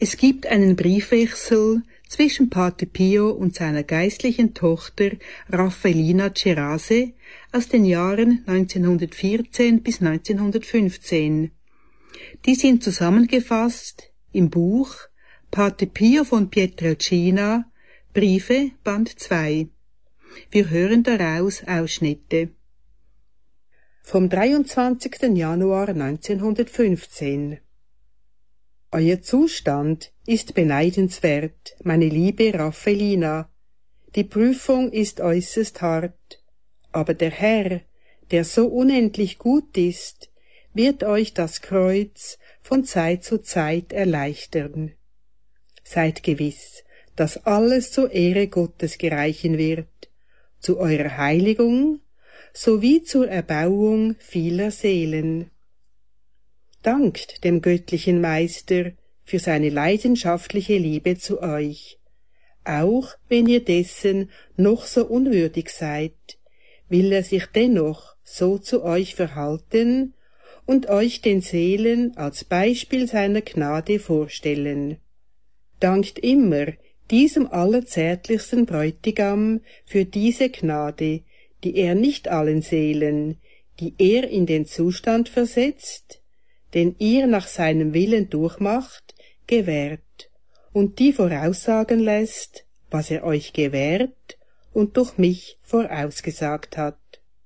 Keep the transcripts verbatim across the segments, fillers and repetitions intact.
Es gibt einen Briefwechsel zwischen Pater Pio und seiner geistlichen Tochter Raffaellina Cerase aus den Jahren neunzehnhundertvierzehn bis neunzehnhundertfünfzehn. Die sind zusammengefasst im Buch Pater Pio von Pietrelcina, Briefe, Band zwei. Wir hören daraus Ausschnitte. Vom dreiundzwanzigsten Januar neunzehnhundertfünfzehn. Euer Zustand ist beneidenswert, meine liebe Raffaellina. Die Prüfung ist äußerst hart, aber der Herr, der so unendlich gut ist, wird euch das Kreuz von Zeit zu Zeit erleichtern. Seid gewiss, dass alles zur Ehre Gottes gereichen wird, zu eurer Heiligung sowie zur Erbauung vieler Seelen. Dankt dem göttlichen Meister für seine leidenschaftliche Liebe zu euch. Auch wenn ihr dessen noch so unwürdig seid, will er sich dennoch so zu euch verhalten und euch den Seelen als Beispiel seiner Gnade vorstellen. Dankt immer diesem allerzärtlichsten Bräutigam für diese Gnade, die er nicht allen Seelen, die er in den Zustand versetzt, den ihr nach seinem Willen durchmacht, gewährt, und die voraussagen lässt, was er euch gewährt und durch mich vorausgesagt hat.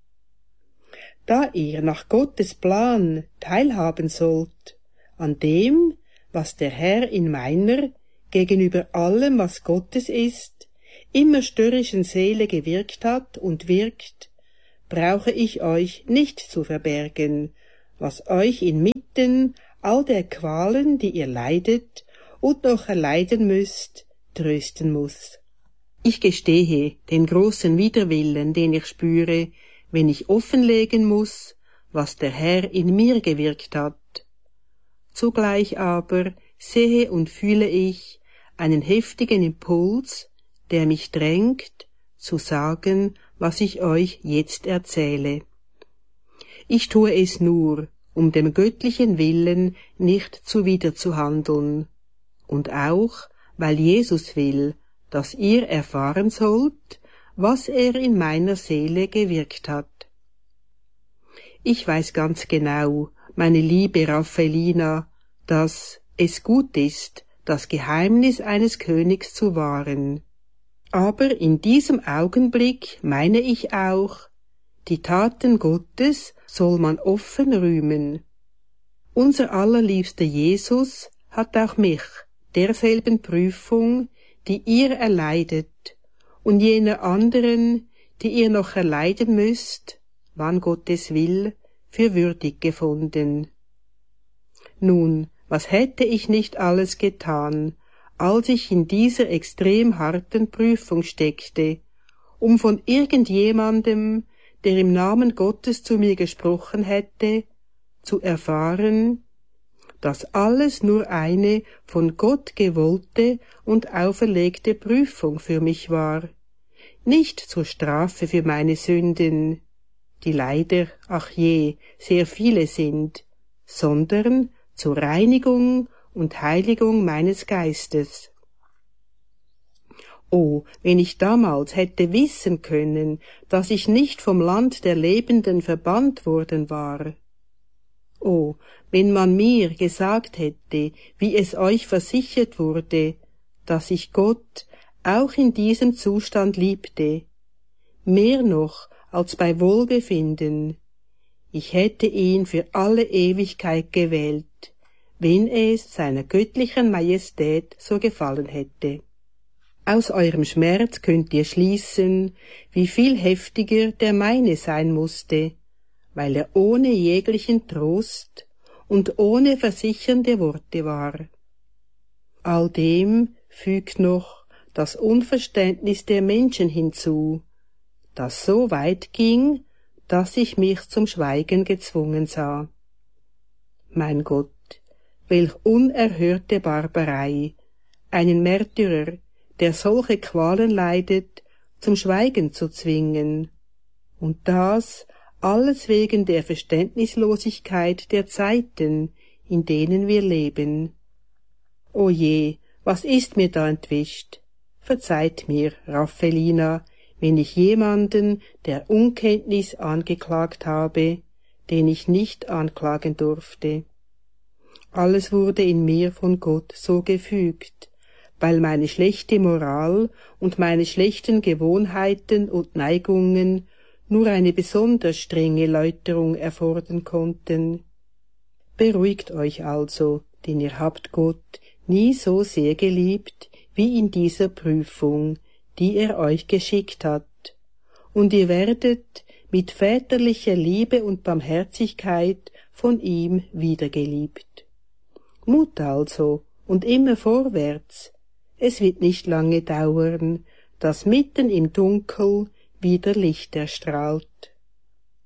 Da ihr nach Gottes Plan teilhaben sollt, an dem, was der Herr in meiner, gegenüber allem, was Gottes ist, immer störrischen Seele gewirkt hat und wirkt, brauche ich euch nicht zu verbergen, was euch inmitten all der Qualen, die ihr leidet und noch erleiden müsst, trösten muss. Ich gestehe den großen Widerwillen, den ich spüre, wenn ich offenlegen muss, was der Herr in mir gewirkt hat. Zugleich aber sehe und fühle ich einen heftigen Impuls, der mich drängt, zu sagen, was ich euch jetzt erzähle. Ich tue es nur, um dem göttlichen Willen nicht zuwider zu handeln, und auch, weil Jesus will, dass ihr erfahren sollt, was er in meiner Seele gewirkt hat. Ich weiß ganz genau, meine liebe Raffaellina, dass es gut ist, das Geheimnis eines Königs zu wahren. Aber in diesem Augenblick meine ich auch, die Taten Gottes soll man offen rühmen. Unser allerliebster Jesus hat auch mich derselben Prüfung, die ihr erleidet, und jener anderen, die ihr noch erleiden müsst, wann Gott es will, für würdig gefunden. Nun, was hätte ich nicht alles getan, als ich in dieser extrem harten Prüfung steckte, um von irgendjemandem, der im Namen Gottes zu mir gesprochen hätte, zu erfahren, dass alles nur eine von Gott gewollte und auferlegte Prüfung für mich war, nicht zur Strafe für meine Sünden, die leider, ach je, sehr viele sind, sondern zur Reinigung und Heiligung meines Geistes. Oh, wenn ich damals hätte wissen können, dass ich nicht vom Land der Lebenden verbannt worden war. Oh, wenn man mir gesagt hätte, wie es euch versichert wurde, dass ich Gott auch in diesem Zustand liebte, mehr noch als bei Wohlbefinden. Ich hätte ihn für alle Ewigkeit gewählt, wenn es seiner göttlichen Majestät so gefallen hätte. Aus eurem Schmerz könnt ihr schließen, wie viel heftiger der meine sein musste, weil er ohne jeglichen Trost und ohne versichernde Worte war. All dem fügt noch das Unverständnis der Menschen hinzu, das so weit ging, dass ich mich zum Schweigen gezwungen sah. Mein Gott, welch unerhörte Barbarei, einen Märtyrer, der solche Qualen leidet, zum Schweigen zu zwingen, und das alles wegen der Verständnislosigkeit der Zeiten, in denen wir leben. O je, was ist mir da entwischt? Verzeiht mir, Raffaellina, wenn ich jemanden der Unkenntnis angeklagt habe, den ich nicht anklagen durfte. Alles wurde in mir von Gott so gefügt, weil meine schlechte Moral und meine schlechten Gewohnheiten und Neigungen nur eine besonders strenge Läuterung erfordern konnten. Beruhigt euch also, denn ihr habt Gott nie so sehr geliebt wie in dieser Prüfung, die er euch geschickt hat, und ihr werdet mit väterlicher Liebe und Barmherzigkeit von ihm wiedergeliebt. Mut also und immer vorwärts, es wird nicht lange dauern, dass mitten im Dunkel wieder Licht erstrahlt.